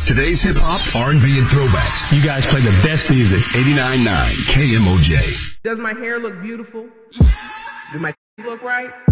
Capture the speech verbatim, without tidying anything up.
Today's hip-hop, R and B, and throwbacks. You guys play the best music. eighty-nine point nine K M O J. Does my hair look beautiful? Do my look right?